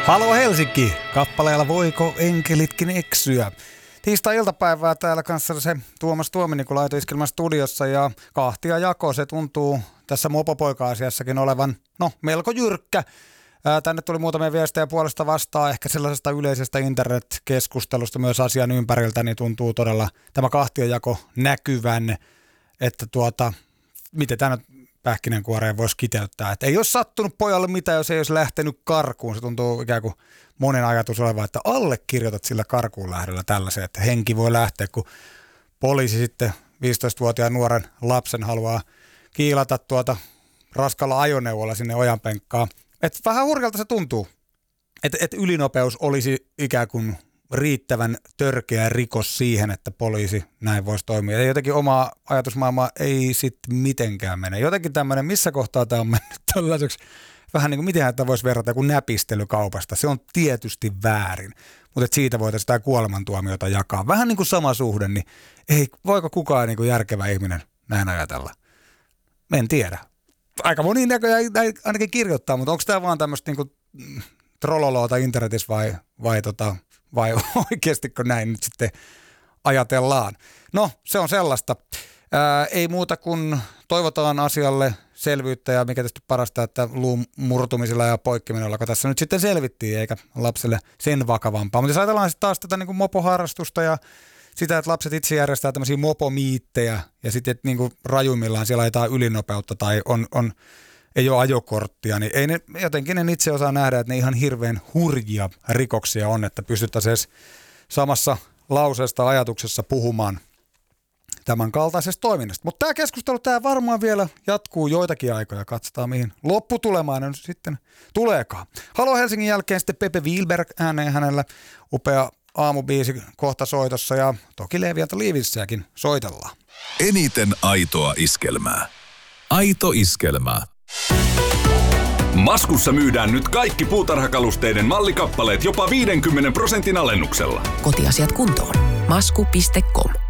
Halo Helsinki, kappaleella Voiko enkelitkin eksyä? Tiistai-iltapäivää täällä kanssa se Tuomas Tuominen, kun laitoin Iskelmän studiossa ja kahtia jako. Se tuntuu tässä mopopoika-asiassakin olevan, melko jyrkkä. Tänne tuli muutamia viestejä puolesta vastaan, ehkä sellaisesta yleisestä internet-keskustelusta myös asian ympäriltä, niin tuntuu todella tämä kahtiajako näkyvän, että miten tämä nyt pähkinänkuoreen voisi kiteyttää. Että ei olisi sattunut pojalle mitään, jos ei olisi lähtenyt karkuun. Se tuntuu ikään kuin monen ajatus olevan, että allekirjoitat sillä karkuun lähdöllä tällaisen, että henki voi lähteä, kun poliisi sitten 15-vuotiaan nuoren lapsen haluaa kiilata raskalla ajoneuvolla sinne ojanpenkkaan. Että vähän hurjalta se tuntuu, että ylinopeus olisi ikään kuin riittävän törkeä rikos siihen, että poliisi näin voisi toimia. Ja jotenkin oma ajatusmaailma ei sitten mitenkään mene. Jotenkin tämmöinen, missä kohtaa tämä on mennyt tällaiseksi, vähän niin kuin miten tämä voisi verrata kuin näpistelykaupasta. Se on tietysti väärin, mutta siitä voitaisiin tämä kuolemantuomiota jakaa. Vähän niin kuin sama suhde, niin voiko kukaan niin kuin järkevä ihminen näin ajatella? En tiedä. Aika moni näköjään ainakin kirjoittaa, mutta onko tämä vaan tämmöistä niin kuin trolloloota internetissä vai oikeastikö näin nyt sitten ajatellaan? No, se on sellaista. Ei muuta kuin toivotaan asialle selvyyttä ja mikä tietysti parasta, että luun murtumisilla ja poikkiminoilla, kun tässä nyt sitten selvittiin, eikä lapselle sen vakavampaa. Mutta jos ajatellaan sitten taas tätä niin kuin mopoharrastusta ja sitä, että lapset itse järjestää tämmöisiä mopomiittejä ja sitten niin kuin rajuimmillaan siellä ajetaan ylinopeutta tai ei ole ajokorttia, niin jotenkin en itse osaa nähdä, että ne ihan hirveän hurjia rikoksia on, että pystyttäisiin edes samassa lauseesta ajatuksessa puhumaan tämän kaltaisesta toiminnasta. Mutta tämä keskustelu varmaan vielä jatkuu joitakin aikoja. Katsotaan, mihin lopputulemaan nyt sitten tuleekaan. Halo Helsingin jälkeen sitten Pepe Wilberg ääneen, hänellä upea aamubiisi kohta soitossa ja toki Levianta Liivissäkin soitellaan. Eniten aitoa iskelmää. Aito iskelmää. Maskussa myydään nyt kaikki puutarhakalusteiden mallikappaleet jopa 50% alennuksella. Kotiasiat kuntoon. Masku.com